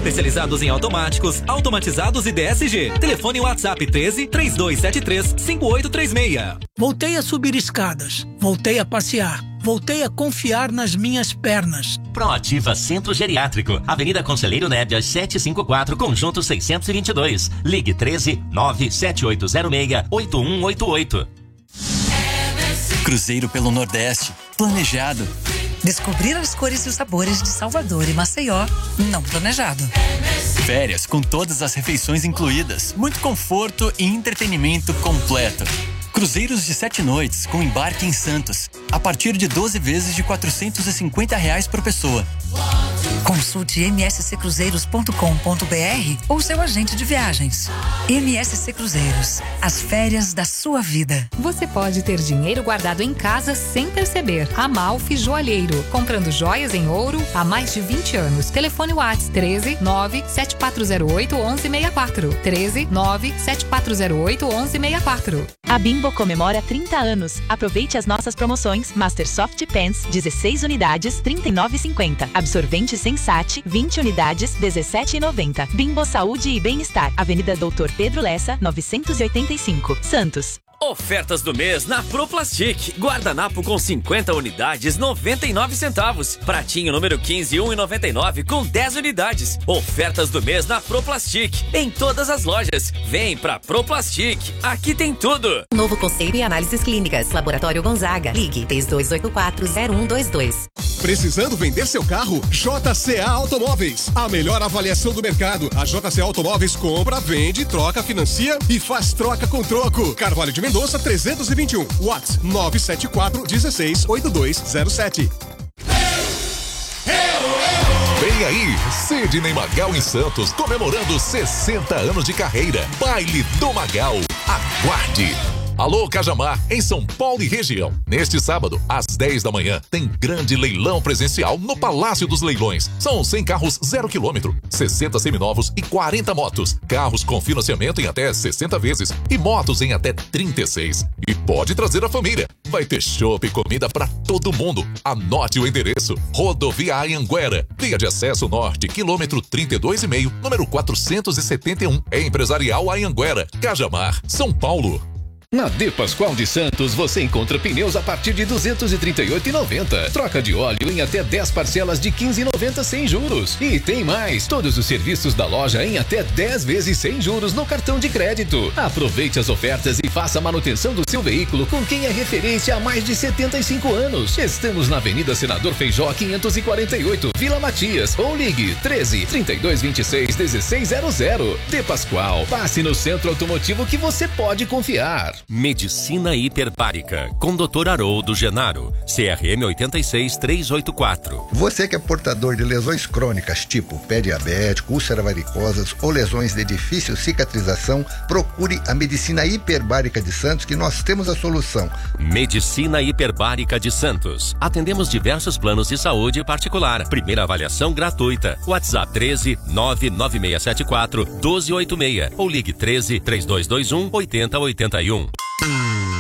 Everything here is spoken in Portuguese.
especializados em automáticos, automatizados e DSG. Telefone WhatsApp 13 3273 5836. Voltei a subir escadas, voltei a passear, voltei a confiar nas minhas pernas. Proativa Centro Geriátrico, Avenida Conselheiro Nébias 754, Conjunto 622. Ligue 13 97806 8188. Cruzeiro pelo Nordeste, planejado. Descobrir as cores e os sabores de Salvador e Maceió, não planejado. Férias com todas as refeições incluídas, muito conforto e entretenimento completo. Cruzeiros de 7 noites com embarque em Santos, a partir de 12 vezes de R$450 por pessoa. Consulte msccruzeiros.com.br ou seu agente de viagens. MSC Cruzeiros, as férias da sua vida. Você pode ter dinheiro guardado em casa sem perceber. Amalfi Joalheiro, comprando joias em ouro há mais de 20 anos. Telefone WhatsApp 13 97408 1164. 13 97408 1164. A Bimbo comemora 30 anos. Aproveite as nossas promoções. Master Soft Pants, 16 unidades, R$ 39,50. Absorvente Sensate, 20 unidades, R$ 17,90. Bimbo Saúde e Bem-Estar, Avenida Doutor Pedro Lessa, 985, Santos. Ofertas do mês na Proplastic. Guardanapo com 50 unidades, 99 centavos. Pratinho número 15, 1,99 com 10 unidades. Ofertas do mês na Proplastic. Em todas as lojas. Vem pra Proplastic. Aqui tem tudo. Novo conceito e análises clínicas. Laboratório Gonzaga. Ligue 3284-0122. Precisando vender seu carro? JCA Automóveis. A melhor avaliação do mercado. A JCA Automóveis compra, vende, troca, financia e faz troca com troco. Carvalho de Mendonça 321. WhatsApp 974 16 8207. Vem aí, Sidney Magal em Santos, comemorando 60 anos de carreira. Baile do Magal. Aguarde! Alô, Cajamar, em São Paulo e região. Neste sábado, às 10 da manhã, tem grande leilão presencial no Palácio dos Leilões. São 100 carros 0 km, 60 seminovos e 40 motos. Carros com financiamento em até 60 vezes e motos em até 36. E pode trazer a família. Vai ter chopp e comida pra todo mundo. Anote o endereço. Rodovia Anhanguera, via de acesso norte, quilômetro 32,5, número 471. Empresarial Anhanguera, Cajamar, São Paulo. Na De Pascoal de Santos você encontra pneus a partir de R$ 238,90. Troca de óleo em até 10 parcelas de R$ 15,90 sem juros. E tem mais, todos os serviços da loja em até 10 vezes sem juros no cartão de crédito. Aproveite as ofertas e faça a manutenção do seu veículo com quem é referência há mais de 75 anos. Estamos na Avenida Senador Feijó 548, Vila Matias. Ou ligue 13 3226 1600. De Pascoal, passe no centro automotivo que você pode confiar. Medicina Hiperbárica, com Dr. Haroldo Genaro, CRM 86384. Você que é portador de lesões crônicas, tipo pé diabético, úlceras varicosas ou lesões de difícil cicatrização, procure a Medicina Hiperbárica de Santos, que nós temos a solução. Medicina Hiperbárica de Santos. Atendemos diversos planos de saúde particular. Primeira avaliação gratuita. WhatsApp 13 99674 1286 ou ligue 13 3221 8081.